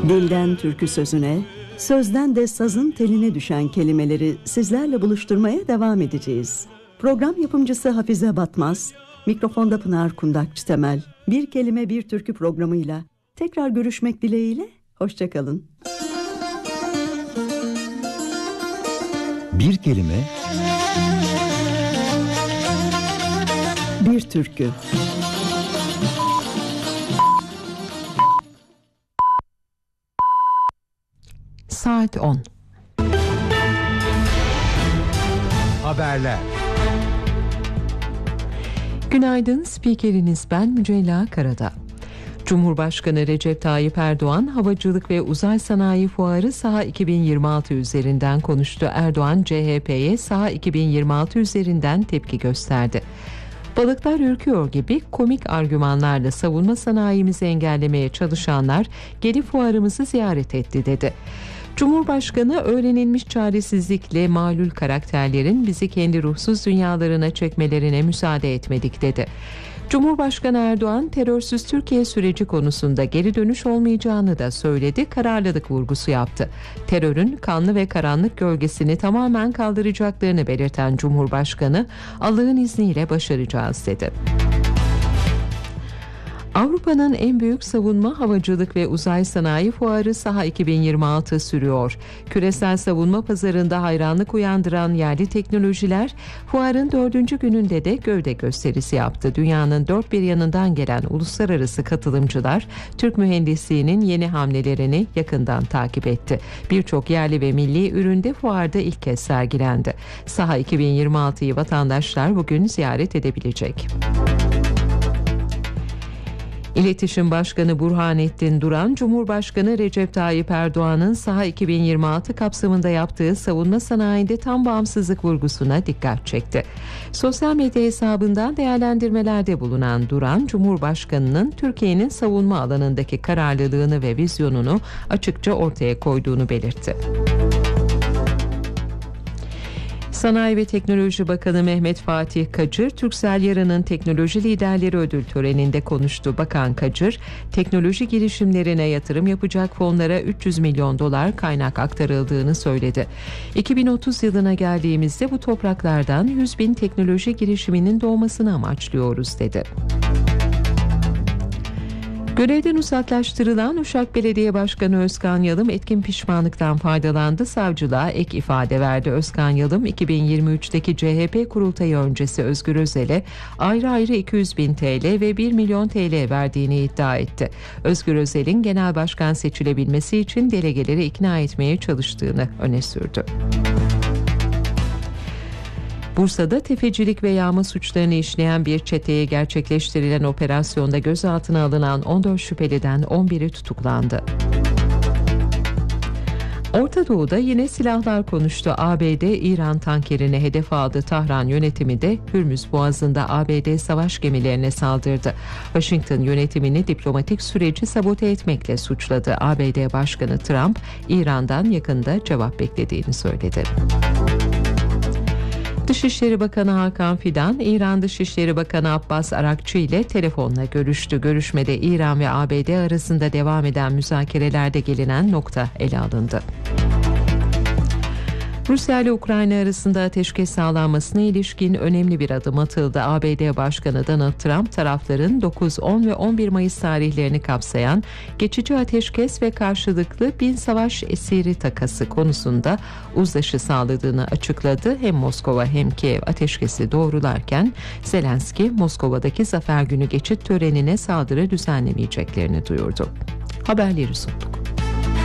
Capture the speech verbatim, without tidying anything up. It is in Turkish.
Dilden türkü sözüne, sözden de sazın teline düşen kelimeleri sizlerle buluşturmaya devam edeceğiz. Program yapımcısı Hafize Batmaz, mikrofonda Pınar Kundakçı Temel. Bir kelime bir türkü programıyla tekrar görüşmek dileğiyle, hoşçakalın. Bir kelime, bir türkü. Saat on. haberler. Günaydın, spikeriniz ben Mücella Karadağ. Cumhurbaşkanı Recep Tayyip Erdoğan, Havacılık ve Uzay Sanayi Fuarı Saha iki bin yirmi altı üzerinden konuştu. Erdoğan, C H P'ye Saha iki bin yirmi altı üzerinden tepki gösterdi. Balıklar ürküyor gibi komik argümanlarla savunma sanayimizi engellemeye çalışanlar gelip fuarımızı ziyaret etti dedi. Cumhurbaşkanı, öğrenilmiş çaresizlikle malul karakterlerin bizi kendi ruhsuz dünyalarına çekmelerine müsaade etmedik dedi. Cumhurbaşkanı Erdoğan, terörsüz Türkiye süreci konusunda geri dönüş olmayacağını da söyledi, kararlılık vurgusu yaptı. Terörün kanlı ve karanlık gölgesini tamamen kaldıracaklarını belirten Cumhurbaşkanı, Allah'ın izniyle başaracağız dedi. Avrupa'nın en büyük savunma, havacılık ve uzay sanayi fuarı Saha iki bin yirmi altı sürüyor. Küresel savunma pazarında hayranlık uyandıran yerli teknolojiler fuarın dördüncü gününde de gövde gösterisi yaptı. Dünyanın dört bir yanından gelen uluslararası katılımcılar Türk mühendisliğinin yeni hamlelerini yakından takip etti. Birçok yerli ve milli ürün de fuarda ilk kez sergilendi. Saha iki bin yirmi altıyı vatandaşlar bugün ziyaret edebilecek. İletişim Başkanı Burhanettin Duran, Cumhurbaşkanı Recep Tayyip Erdoğan'ın Saha iki bin yirmi altı kapsamında yaptığı savunma sanayinde tam bağımsızlık vurgusuna dikkat çekti. Sosyal medya hesabından değerlendirmelerde bulunan Duran, Cumhurbaşkanı'nın Türkiye'nin savunma alanındaki kararlılığını ve vizyonunu açıkça ortaya koyduğunu belirtti. Sanayi ve Teknoloji Bakanı Mehmet Fatih Kacır, Turkcell Yarın'ın teknoloji liderleri ödül töreninde konuştu. Bakan Kacır, teknoloji girişimlerine yatırım yapacak fonlara üç yüz milyon dolar kaynak aktarıldığını söyledi. iki bin otuz yılına geldiğimizde bu topraklardan yüz bin teknoloji girişiminin doğmasını amaçlıyoruz dedi. Görevden uzaklaştırılan Uşak Belediye Başkanı Özkan Yalım etkin pişmanlıktan faydalandı. Savcılığa ek ifade verdi. Özkan Yalım, iki bin yirmi üçteki C H P kurultayı öncesi Özgür Özel'e ayrı ayrı iki yüz bin T L ve bir milyon T L verdiğini iddia etti. Özgür Özel'in genel başkan seçilebilmesi için delegeleri ikna etmeye çalıştığını öne sürdü. Bursa'da tefecilik ve yağma suçlarını işleyen bir çeteye gerçekleştirilen operasyonda gözaltına alınan on dört şüpheliden on biri tutuklandı. Orta Doğu'da yine silahlar konuştu. A B D, İran tankerini hedef aldı. Tahran yönetimi de Hürmüz Boğazı'nda A B D savaş gemilerine saldırdı. Washington yönetimini diplomatik süreci sabote etmekle suçladı. A B D Başkanı Trump, İran'dan yakında cevap beklediğini söyledi. Dışişleri Bakanı Hakan Fidan, İran Dışişleri Bakanı Abbas Arakçı ile telefonla görüştü. Görüşmede İran ve A B D arasında devam eden müzakerelerde gelinen nokta ele alındı. Rusya ile Ukrayna arasında ateşkes sağlanmasına ilişkin önemli bir adım atıldı. A B D Başkanı Donald Trump, tarafların dokuz, on ve on bir Mayıs tarihlerini kapsayan geçici ateşkes ve karşılıklı bin savaş esiri takası konusunda uzlaşı sağladığını açıkladı. Hem Moskova hem Kiev ateşkesi doğrularken Zelenski, Moskova'daki Zafer Günü geçit törenine saldırı düzenlemeyeceklerini duyurdu. Haberleri sunduk.